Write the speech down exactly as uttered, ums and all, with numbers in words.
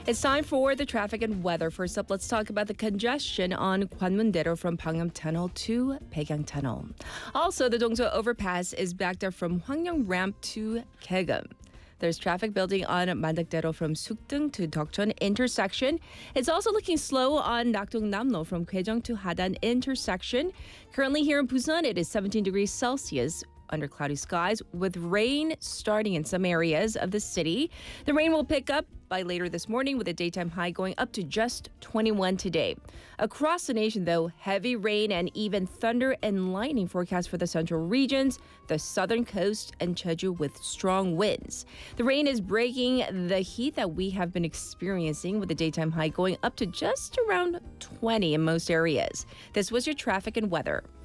It's time for the traffic and weather. First up, let's talk about the congestion on Gwanmun-daedo from Pangnam Tunnel to Baegang Tunnel. Also, the Dongso overpass is backed up from Hwangryong Ramp to Kaegum. There's traffic building on Mandak-daedo from Sukdeung to Deokjeon intersection. It's also looking slow on Nakdong-Namlo from Gwaejang to Hadan intersection. Currently here in Busan, it is seventeen degrees Celsius under cloudy skies with rain starting in some areas of the city. The rain will pick up by later this morning with a daytime high going up to just twenty-one today. Across the nation, though, heavy rain and even thunder and lightning forecast for the central regions, the southern coast, and Jeju with strong winds. The rain is breaking the heat that we have been experiencing with a daytime high going up to just around twenty in most areas. This was your traffic and weather.